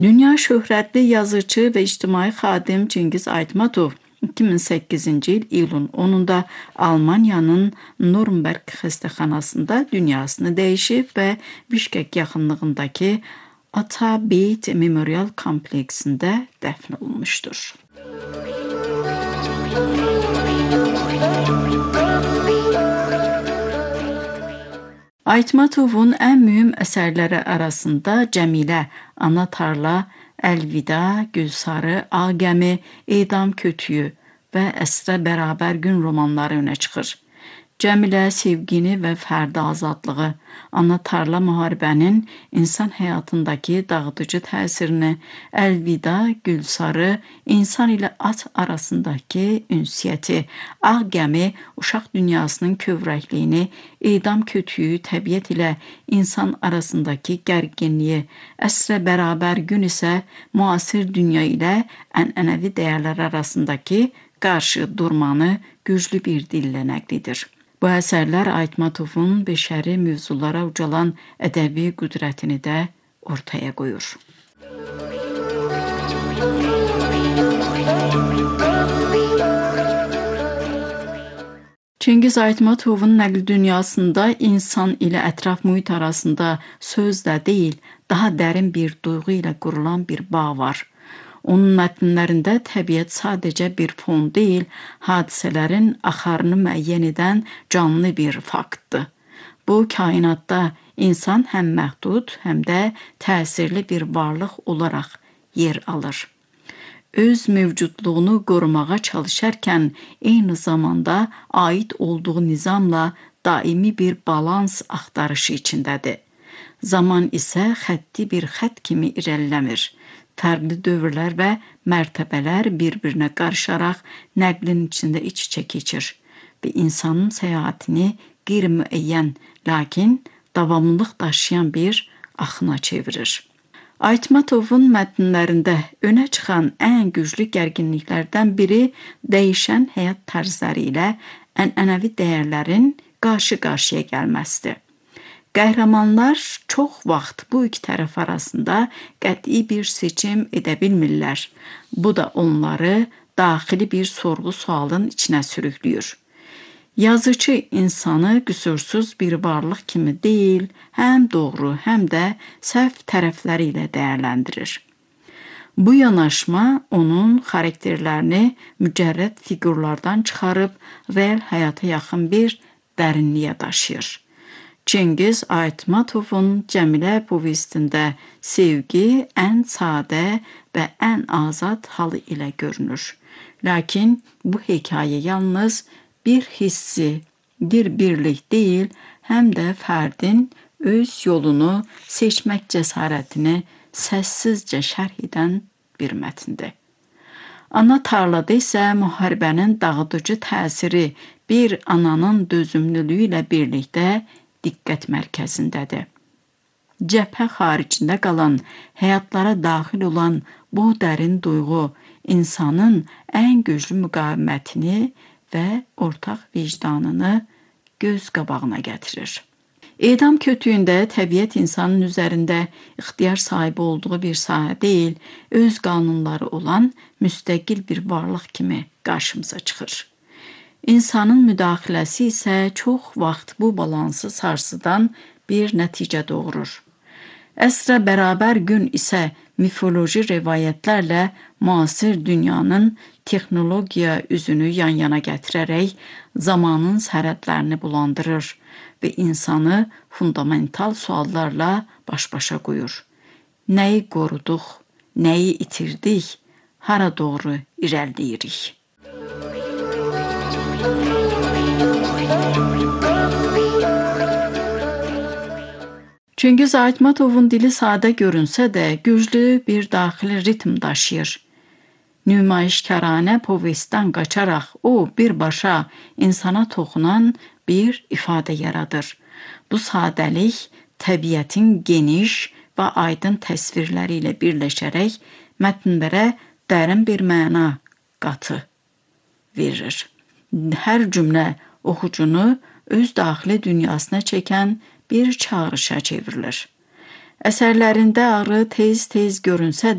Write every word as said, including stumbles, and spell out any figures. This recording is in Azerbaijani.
Dünya şöhrətli yazıcı və ictimai xadim Çingiz Aytmatov iki min səkkizinci il iyulun onunda Almaniyanın Nürnberg xəstəxanasında dünyasını dəyişib və Bişkek yaxınlığındakı Ata-Beyt Memorial kompleksində dəfn olunmuşdur. Aytmatovun ən mühüm əsərləri arasında Cəmilə, Ana Tarla, Əlvida, Gülsarı, Ağ Gəmi, Edam Kötüyü və Əsrə Bərabər Gün romanları önə çıxır. Cəmilə sevgini və fərdi azadlığı, Ana Tarla müharibənin insan həyatındakı dağıdıcı təsirini, Əlvida, Gülsarı insan ilə at arasındakı ünsiyyəti, Ağ Gəmi uşaq dünyasının kövrəkliyini, Edam Kötüyü təbiət ilə insan arasındakı gərginliyi, Əsrə Bərabər Gün isə müasir dünya ilə ənənəvi dəyərlər arasındakı qarşı durmanı güclü bir dillə nəqlidir. Bu əsərlər Aytmatovun beşəri mövzulara ucalan ədəbi qüdrətini də ortaya qoyur. Çingiz Aytmatovun nəql dünyasında insan ilə ətraf mühit arasında sözlə deyil, daha dərin bir duyğu ilə qurulan bir bağ var. Onun mətnlərində təbiət sadəcə bir fon deyil, hadisələrin axarını müəyyən edən canlı bir faktdır. Bu kainatda insan həm məhdud, həm də təsirli bir varlıq olaraq yer alır. Öz mövcudluğunu qorumağa çalışarkən eyni zamanda aid olduğu nizamla daimi bir balans axtarışı içindədir. Zaman isə xətti bir xətt kimi irəliləmir. Fərqli dövrlər və mərtəbələr bir-birinə qarışaraq nəqlin içində iç-içə keçir və insanın səyahətini qeyri-müəyyən, lakin davamlılıq daşıyan bir axına çevirir. Aytmatovun mətnlərində önə çıxan ən güclü gərginliklərdən biri dəyişən həyat tərzləri ilə ənənəvi dəyərlərin qarşı-qarşıya gəlməsidir. Qəhrəmanlar çox vaxt bu iki tərəf arasında qəti bir seçim edə bilmirlər. Bu da onları daxili bir sorğu-sualın içinə sürükləyir. Yazıcı insanı qüsursuz bir varlıq kimi deyil, həm doğru, həm də səhv tərəfləri ilə dəyərləndirir. Bu yanaşma onun xarakterlərini mücərrəd fiqurlardan çıxarıb real həyata yaxın bir dərinliyə daşıyır. Çingiz Aytmatovun Cəmilə povestində sevgi ən sadə və ən azad halı ilə görünür. Lakin bu hekayə yalnız bir hissi, bir birlik deyil, həm də fərdin öz yolunu seçmək cəsarətini səssizcə şərh edən bir mətndir. Ana Tarlada isə müharibənin dağıdıcı təsiri bir ananın dözümlülüyü ilə birlikdə diqqət mərkəzindədir. Cəbhə xaricində qalan, həyatlara daxil olan bu dərin duyğu insanın ən güclü müqavimətini və ortaq vicdanını göz qabağına gətirir. Edam Kötüyündə təbiət insanın üzərində ixtiyar sahibi olduğu bir sahə deyil, öz qanunları olan müstəqil bir varlıq kimi qarşımıza çıxır. İnsanın müdaxiləsi isə çox vaxt bu balansı sarsıdan bir nəticə doğurur. Əsrə Bərabər Gün isə mifoloji rivayətlərlə müasir dünyanın texnologiya üzünü yan-yana gətirərək zamanın sərhədlərini bulandırır və insanı fundamental suallarla baş-başa qoyur. Nəyi qoruduq, nəyi itirdik, hara doğru irəliləyirik? Çingiz Aytmatovun dili sadə görünsə də güclü bir daxili ritm daşıyır. Nümayişkaranə povestdən qaçaraq o birbaşa insana toxunan bir ifadə yaradır. Bu sadəlik təbiətin geniş və aydın təsvirləri ilə birləşərək mətnlərə dərin bir məna qatı verir. Hər cümlə oxucunu öz daxili dünyasına çəkən bir çağrışa çevrilir. Əsərlərində ağrı tez-tez görünsə